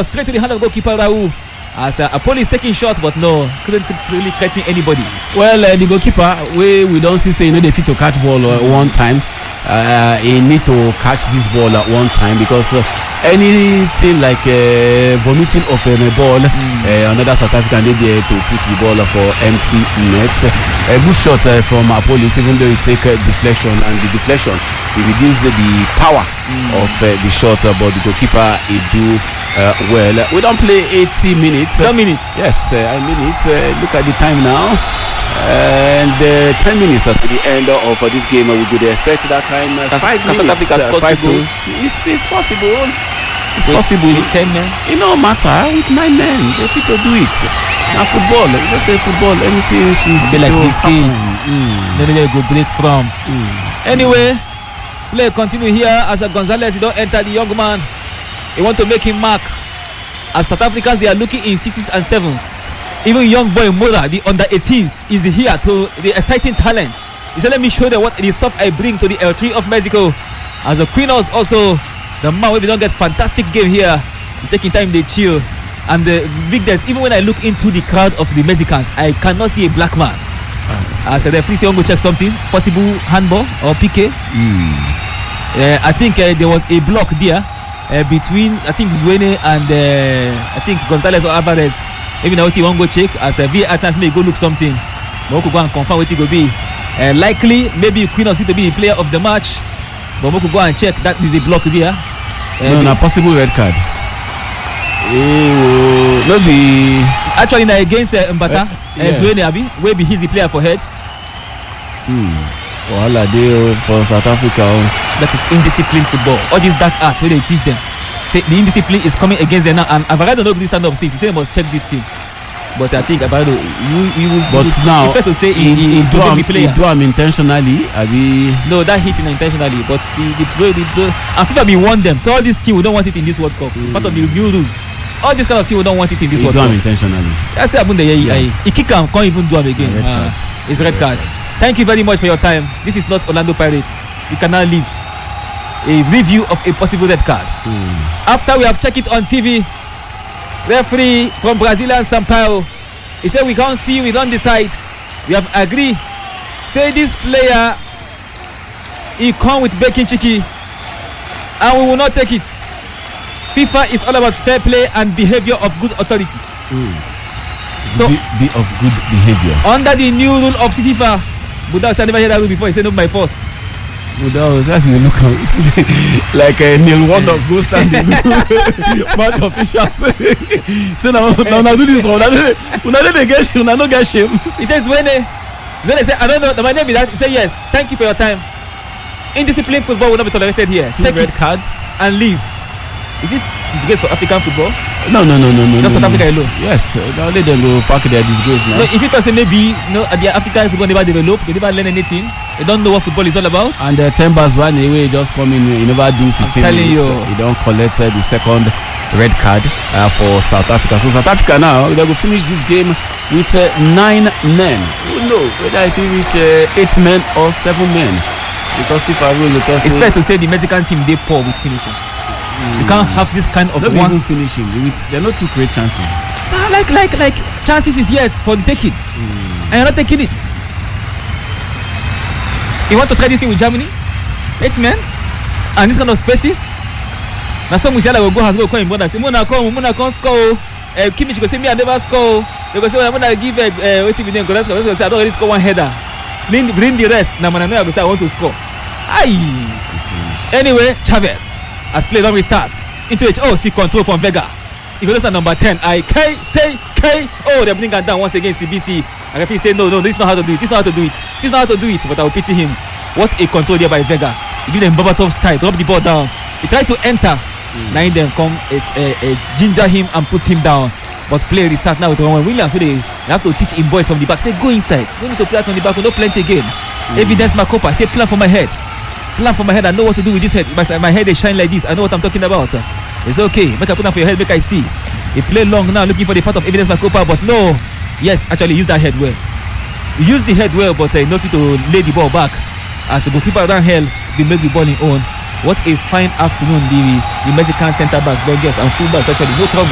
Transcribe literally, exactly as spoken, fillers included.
but straight to the hand of goalkeeper Raul. As uh, Apollo is taking shots, but no, couldn't, couldn't really threaten anybody. Well, uh, the goalkeeper, we we don't see say you know they fit to catch ball uh, one time. Uh, he need to catch this ball at one time because uh, anything like uh, vomiting of um, a ball, mm. uh, another South African they there to put the ball for empty net. A good shot uh, from Apollo, even though he take uh, deflection, and the deflection he reduce uh, the power mm. of uh, the shot, uh, but the goalkeeper he do uh, well. Uh, we don't play eighty minutes. One minute. Yes, uh, a minute. Uh, look at the time now. And uh, ten minutes at the end of uh, this game, uh, we could expect that kind of uh, five South minutes. Africa Uh, five goals. It's it's possible. It's With, possible. with ten men. It no matter with nine men. They people do it. Now football, you just say football. Anything should Be like do biscuits. happen. Mm. Then they go break from. Mm. Anyway, play continue here as a Gonzalez. He don't enter the young man. He want to make him mark. As South Africans, they are looking in sixes and sevens. Even young boy Mora, the under eighteens, is here to the exciting talent. He said, let me show them what the stuff I bring to the L three of Mexico. As the Quinos also, the man where we don't get fantastic game here. Taking time, they chill. And the biggest, even when I look into the crowd of the Mexicans, I cannot see a black man. As the referee say, I'm going to check something. Possible handball or P K. Mm. Uh, I think uh, there was a block there uh, between, I think, Zwene and uh, I think Gonzalez or Alvarez. Maybe now you want to go check as a V A R may go look something. But we could go and confirm what it will be. Uh, likely, maybe Quinos will be the player of the match. But we could go and check that is a block there. Uh, No, no, possible red card. Eh, no be actually, now against uh, Mbata, uh, yes. Zwene Abi, where be he's the player for head. Hmm. Wahala dey for South Africa. That is indisciplined football. All these dark arts where they teach them. Say the indiscipline is coming against them now, and Alvarado no really stand up. See, he say he must check this thing. But I think Alvarado, you you was But now it's fair to say he, he, he, he, do am, the player. he do am intentionally. Abi. No, that hit intentionally. But the the the, the, the and FIFA be warned them. So all this team we don't want it in this World Cup. Mm. Part of the new rules. All this kind of team we don't want it in this He World do am Cup. intentionally. That's what happened there. He, he kick him, can't even do him again. Red Uh, card. it's red card. Thank you very much for your time. This is not Orlando Pirates. You can now leave. A review of a possible red card. Mm. After we have checked it on T V, referee from Brazilian Sampaio, he said we can't see, we don't decide. We have agreed. Say this player, he come with baking chicky, and we will not take it. FIFA is all about fair play and behavior of good authorities. Mm. So be, be of good behavior. under the new rule of FIFA, Buddha I never heard that rule before. He said no, my fault. Without that's the look of like a uh, Neil Wonder go stand the match officials. Say now, now, now do this one. Now they get shame. Now no get shame. He says when they, when they say I don't know, my name is that. He said yes. Thank you for your time. Indisciplined football will not be tolerated here. Two Take red it cards. and leave. Is it disgrace for African football? No, no, no, no, no. Just no, South no. Africa alone. Yes, now let them go pack their disgrace now. No, if it was say maybe no, the African football never develop, they never learn anything. They don't know what football is all about. And the uh, Tembers one away just come in. He never do fifteen telling minutes. you. He don't collect uh, the second red card uh, for South Africa. So South Africa now they will finish this game with uh, nine men. Who know whether if he reach uh, eight men or seven men? Because FIFA rule will It's fair to say the Mexican team they poor with finishing. Mm. You can't have this kind of not one. even finishing. With, they're not two great chances. Ah, like like like chances is here for the taking, Mm. and you're not taking it. You want to try this thing with Germany? Eight men and this kind of spaces. Now some Musiala will go has go call him brother say Mona come Mona come score. Uh, Kimmich go say me I never score. They go say well, I'm gonna give a uh, waiting with them because go say I don't really score one header. Bring, bring the rest. Now man I know I go say I want to score. Aye. Anyway, Chavez has played on restart into it. Oh, see control from Vega. He goes to number ten. I K say K. Oh, they bring him down once again. C B C. And if he say no, no, this is not how to do it. This is not how to do it. This is not how to do it. But I will pity him. What a control there by Vega. He give them Babatov style. Drop the ball down. He tried to enter. Mm. Now them come uh, uh, uh, ginger him and put him down. But play restart now with Ron Williams. Where they, they have to teach him boys from the back. Say go inside. We need to play out on the back. We don't plenty again. Mm. Evidence Makopa. Say plan for my head. Plan for my head. I know what to do with this head. My, my head is shine like this. I know what I'm talking about. It's okay. Make I put down for your head. Make I see. He play long now looking for the part of Evidence Makopa. But no. Yes, actually use that head well. He used the head well, but uh, not to lay the ball back. As the goalkeeper down hell, we make the ball in own. What a fine afternoon the, the Mexican centre backs don't get, and full backs actually no trouble.